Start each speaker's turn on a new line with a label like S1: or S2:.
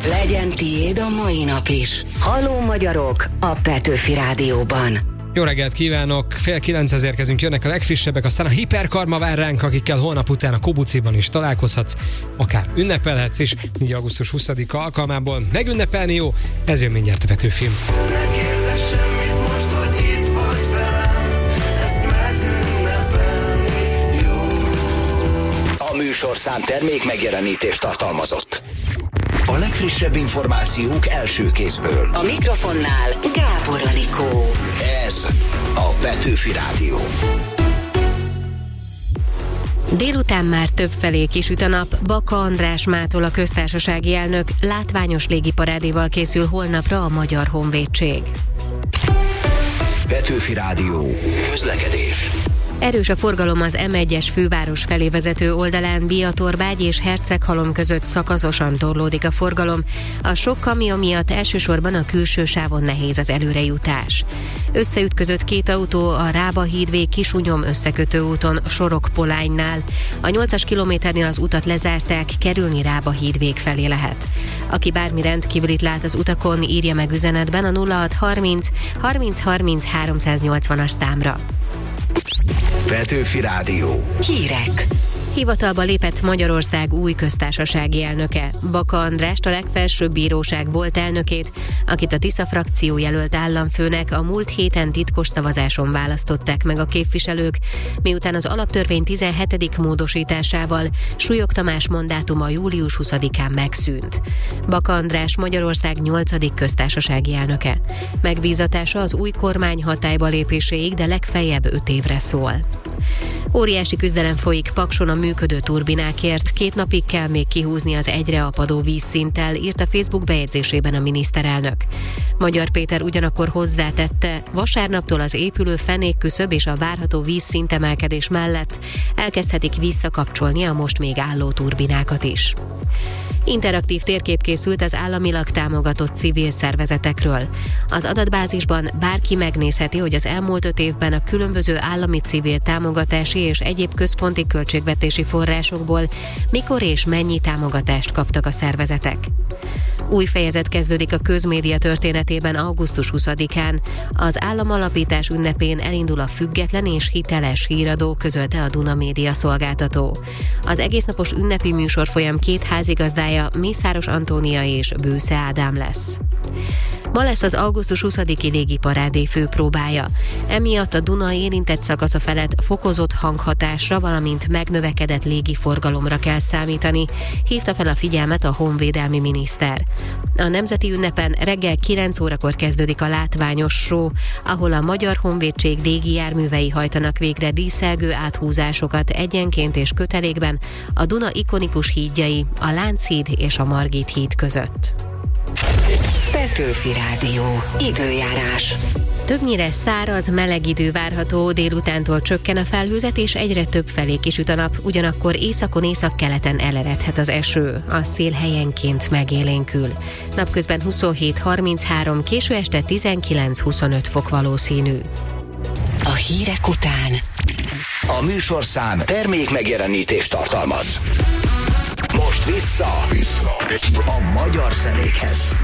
S1: Legyen tiéd a mai nap is. Halló magyarok a Petőfi Rádióban.
S2: Jó reggelt kívánok! 8:30 érkezünk, jönnek a legfrissebbek, aztán a hiperkarma vár ránk, akikkel holnap után a Kobuciban is találkozhatsz, akár ünnepelhetsz is, 4. augusztus 20-a alkalmából. Megünnepelni jó, ez jön mindjárt a Petőfim.
S3: A műsorszám termék megjelenítést tartalmazott. A legfrissebb információk első kézből.
S1: A mikrofonnál Gábor Anikó.
S3: Ez a Petőfi Rádió.
S4: Délután már többfelé kisüt a nap. Baka András mától a köztársasági elnök látványos légiparádéval készül holnapra a Magyar Honvédség.
S3: Petőfi Rádió. Közlekedés.
S4: Erős a forgalom az M1-es főváros felé vezető oldalán, Biatorbágy és Herceghalom között szakaszosan torlódik a forgalom. A sok kamion miatt elsősorban a külső sávon nehéz az előrejutás. Összeütközött két autó a Rába hídvég Kisunyom összekötő úton Sorok-Polánynál. A 8-as kilométernél az utat lezárták, kerülni Rába hídvég felé lehet. Aki bármi rendkívülit lát az utakon, írja meg üzenetben a 0630 30 30 380-as számra.
S3: Petőfi Rádió.
S1: Hírek.
S4: Hivatalba lépett Magyarország új köztársasági elnöke. Baka Andrást, a legfelsőbb bíróság volt elnökét, akit a Tisza frakció jelölt államfőnek, a múlt héten titkos szavazáson választották meg a képviselők, miután az alaptörvény 17. módosításával Súlyog Tamás mandátuma július 20-án megszűnt. Baka András Magyarország 8. köztársasági elnöke. Megbízatása az új kormány hatályba lépéséig, de legfeljebb 5 évre szól. Óriási küzdelem folyik Pakson a működő turbinákért, 2 napig kell még kihúzni az egyre apadó vízszinttel, írt a Facebook bejegyzésében a miniszterelnök. Magyar Péter ugyanakkor hozzátette, vasárnaptól az épülő fenékküszöb és a várható vízszintemelkedés mellett elkezdhetik visszakapcsolni a most még álló turbinákat is. Interaktív térkép készült az államilag támogatott civil szervezetekről. Az adatbázisban bárki megnézheti, hogy az elmúlt 5 évben a különböző állami civil támogatási és egyéb központi költségvetési forrásokból mikor és mennyi támogatást kaptak a szervezetek. Új fejezet kezdődik a közmédia történetében augusztus 20-án. Az államalapítás ünnepén elindul a független és hiteles híradó, közölte a Duna Média szolgáltató. Az egésznapos ünnepi műsorfolyam 2 házigazdája, Mészáros Antónia és Bősze Ádám lesz. Ma lesz az augusztus 20-i légiparádé főpróbája. Emiatt a Duna érintett szakasza felett fokozott hanghatásra, valamint megnövekedett légiforgalomra kell számítani, hívta fel a figyelmet a honvédelmi miniszter. A nemzeti ünnepen reggel 9 órakor kezdődik a látványos show, ahol a Magyar Honvédség légijárművei hajtanak végre díszelgő áthúzásokat egyenként és kötelékben a Duna ikonikus hídjai, a Lánchíd és a Margit híd között.
S1: Petőfi Rádió. Időjárás.
S4: Többnyire száraz, meleg idő várható, délutántól csökken a felhőzet és egyre több felé kisüt a nap, ugyanakkor északon északkeleten eleredhet az eső, a szél helyenként megélénkül. Napközben 27-33, késő este 19-25 fok valószínű.
S1: A hírek után
S3: A műsorszám termék megjelenítést tartalmaz. Most vissza a magyar zenékhez.